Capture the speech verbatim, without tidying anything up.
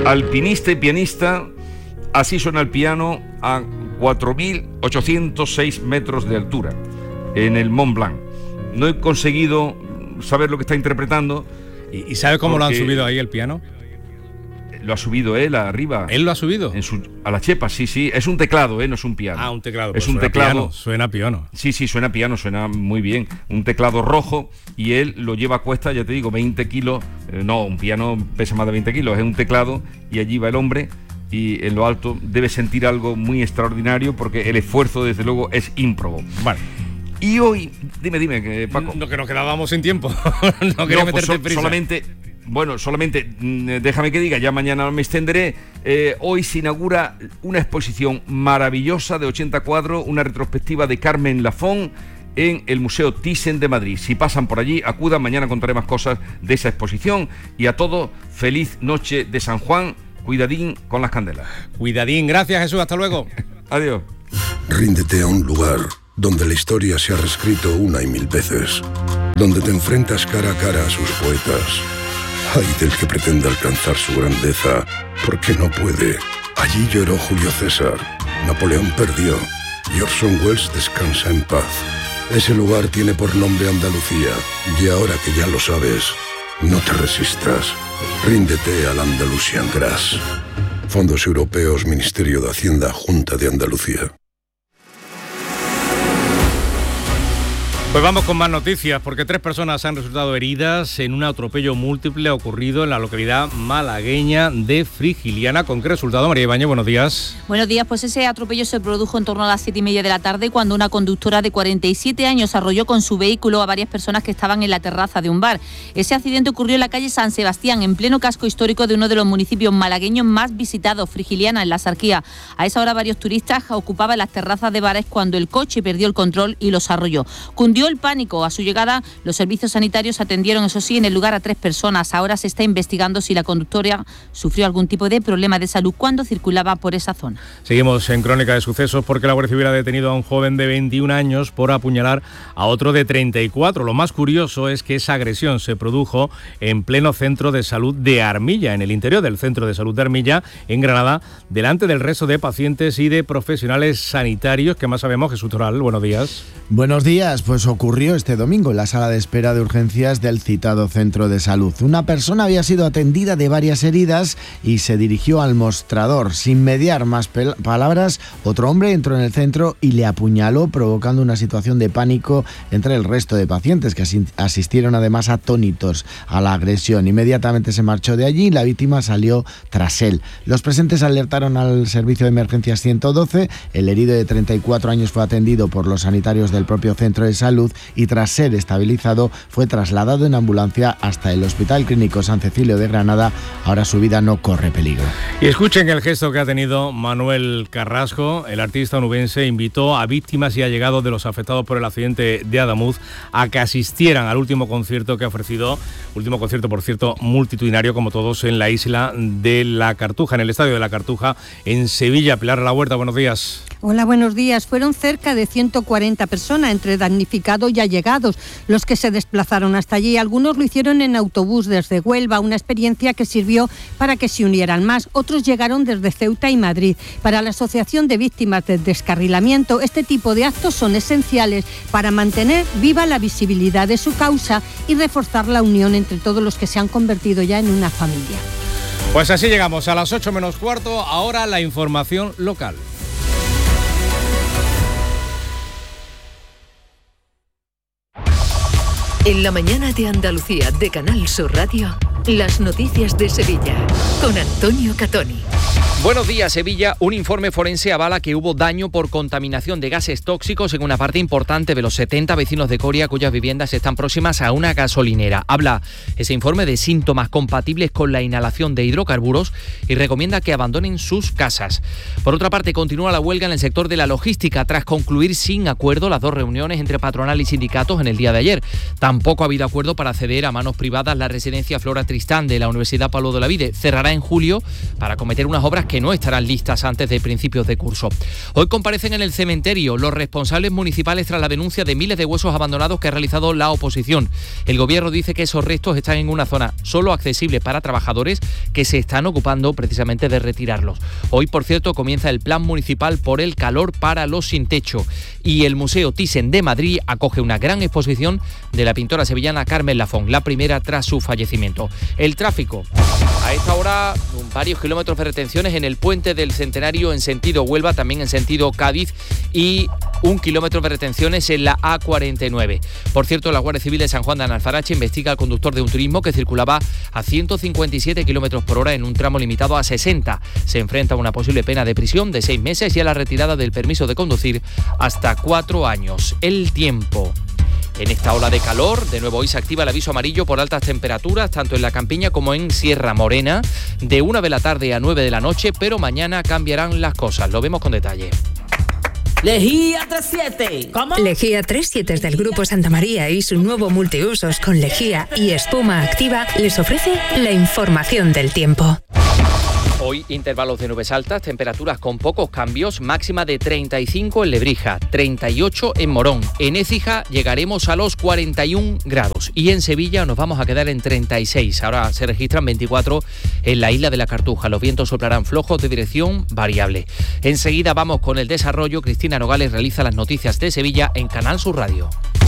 Alpinista y pianista, así suena el piano a cuatro mil ochocientos seis metros de altura, en el Mont Blanc. No he conseguido saber lo que está interpretando. ¿Y, y sabe cómo lo han subido ahí el piano? Lo ha subido él arriba. ¿Él lo ha subido? En su, a la chepa, sí, sí. Es un teclado, ¿eh? No es un piano. Ah, un teclado. Es pues un suena teclado. Piano, suena piano. Sí, sí, suena piano, suena muy bien. Un teclado rojo y él lo lleva a cuesta, ya te digo, veinte kilos. Eh, no, un piano pesa más de veinte kilos. Es un teclado y allí va el hombre y en lo alto debe sentir algo muy extraordinario porque el esfuerzo, desde luego, es ímprobo. Vale. Y hoy, dime, dime, Paco. No, que nos quedábamos sin tiempo. no quería no, meterte pues so, prisa. Solamente... Bueno, solamente déjame que diga, ya mañana me extenderé. Eh, hoy se inaugura una exposición maravillosa de ochenta cuadros, una retrospectiva de Carmen Lafón en el Museo Thyssen de Madrid. Si pasan por allí, acudan, mañana contaré más cosas de esa exposición. Y a todos, feliz noche de San Juan, cuidadín con las candelas. Cuidadín, gracias Jesús, hasta luego. Adiós. Ríndete a un lugar donde la historia se ha reescrito una y mil veces, donde te enfrentas cara a cara a sus poetas. Ay del que pretenda alcanzar su grandeza, porque no puede. Allí lloró Julio César, Napoleón perdió, y Orson Welles descansa en paz. Ese lugar tiene por nombre Andalucía, y ahora que ya lo sabes, no te resistas. Ríndete al Andalusian Grass. Fondos Europeos, Ministerio de Hacienda, Junta de Andalucía. Pues vamos con más noticias, porque tres personas han resultado heridas en un atropello múltiple ocurrido en la localidad malagueña de Frigiliana. ¿Con qué resultado, María Ibañez? Buenos días. Buenos días, pues ese atropello se produjo en torno a las siete y media de la tarde, cuando una conductora de cuarenta y siete años arrolló con su vehículo a varias personas que estaban en la terraza de un bar. Ese accidente ocurrió en la calle San Sebastián, en pleno casco histórico de uno de los municipios malagueños más visitados, Frigiliana, en la Sarquía. A esa hora varios turistas ocupaban las terrazas de bares cuando el coche perdió el control y los arrolló. Cundió el pánico. A su llegada, los servicios sanitarios atendieron, eso sí, en el lugar a tres personas. Ahora se está investigando si la conductora sufrió algún tipo de problema de salud cuando circulaba por esa zona. Seguimos en Crónica de Sucesos, porque la Guardia Civil ha detenido a un joven de veintiún años por apuñalar a otro de treinta y cuatro. Lo más curioso es que esa agresión se produjo en pleno centro de salud de Armilla, en el interior del centro de salud de Armilla, en Granada, delante del resto de pacientes y de profesionales sanitarios. ¿Qué más sabemos? Jesús Toral, buenos días. Buenos días, pues ocurrió este domingo en la sala de espera de urgencias del citado centro de salud. Una persona había sido atendida de varias heridas y se dirigió al mostrador. Sin mediar más pel- palabras, otro hombre entró en el centro y le apuñaló, provocando una situación de pánico entre el resto de pacientes, que asi- asistieron además atónitos a la agresión. Inmediatamente se marchó de allí y la víctima salió tras él. Los presentes alertaron al servicio de emergencias ciento doce. El herido de treinta y cuatro años fue atendido por los sanitarios del propio centro de salud y tras ser estabilizado fue trasladado en ambulancia hasta el Hospital Clínico San Cecilio de Granada. Ahora su vida no corre peligro. Y escuchen el gesto que ha tenido Manuel Carrasco. El artista onubense invitó a víctimas y allegados de los afectados por el accidente de Adamuz a que asistieran al último concierto que ha ofrecido, último concierto, por cierto, multitudinario como todos, en la isla de la Cartuja, en el Estadio de la Cartuja, en Sevilla. Pilar La Huerta, buenos días. Hola, buenos días. Fueron cerca de ciento cuarenta personas, entre damnificados y allegados, los que se desplazaron hasta allí. Algunos lo hicieron en autobús desde Huelva, una experiencia que sirvió para que se unieran más. Otros llegaron desde Ceuta y Madrid. Para la Asociación de Víctimas del Descarrilamiento, este tipo de actos son esenciales para mantener viva la visibilidad de su causa y reforzar la unión entre todos los que se han convertido ya en una familia. Pues así llegamos a las ocho menos cuarto. Ahora la información local. En la mañana de Andalucía de Canal Sur Radio, las noticias de Sevilla, con Antonio Catoni. Buenos días, Sevilla. Un informe forense avala que hubo daño por contaminación de gases tóxicos en una parte importante de los setenta vecinos de Coria cuyas viviendas están próximas a una gasolinera. Habla ese informe de síntomas compatibles con la inhalación de hidrocarburos y recomienda que abandonen sus casas. Por otra parte, continúa la huelga en el sector de la logística tras concluir sin acuerdo las dos reuniones entre patronal y sindicatos en el día de ayer. Tampoco ha habido acuerdo para ceder a manos privadas la residencia Flora Tristán de la Universidad Pablo de Olavide. Cerrará en julio para acometer unas obras que que no estarán listas antes de principios de curso. Hoy comparecen en el cementerio los responsables municipales tras la denuncia de miles de huesos abandonados que ha realizado la oposición. El gobierno dice que esos restos están en una zona solo accesible para trabajadores que se están ocupando precisamente de retirarlos. Hoy, por cierto, comienza el plan municipal por el calor para los sin techo. Y el Museo Thyssen de Madrid acoge una gran exposición de la pintora sevillana Carmen Lafón, la primera tras su fallecimiento. El tráfico. A esta hora, varios kilómetros de retenciones en el puente del Centenario en sentido Huelva, también en sentido Cádiz, y un kilómetro de retenciones en la A cuarenta y nueve. Por cierto, la Guardia Civil de San Juan de Analfarache investiga al conductor de un turismo que circulaba a ciento cincuenta y siete kilómetros por hora en un tramo limitado a sesenta. Se enfrenta a una posible pena de prisión de seis meses y a la retirada del permiso de conducir hasta cuatro años. El tiempo. En esta ola de calor, de nuevo hoy se activa el aviso amarillo por altas temperaturas, tanto en la Campiña como en Sierra Morena, de una de la tarde a nueve de la noche, pero mañana cambiarán las cosas. Lo vemos con detalle. Lejía treinta y siete. ¿Cómo? Lejía treinta y siete es del Grupo Santa María y su nuevo multiusos con lejía y espuma activa les ofrece la información del tiempo. Hoy intervalos de nubes altas, temperaturas con pocos cambios, máxima de treinta y cinco en Lebrija, treinta y ocho en Morón. En Écija llegaremos a los cuarenta y un grados y en Sevilla nos vamos a quedar en treinta y seis. Ahora se registran veinticuatro en la isla de la Cartuja. Los vientos soplarán flojos de dirección variable. Enseguida vamos con el desarrollo. Cristina Nogales realiza las noticias de Sevilla en Canal Sur Radio.